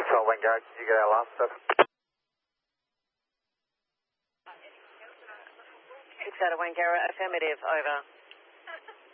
Control Vanguard, did you get our last stuff? 6 out of Wangara, affirmative, over.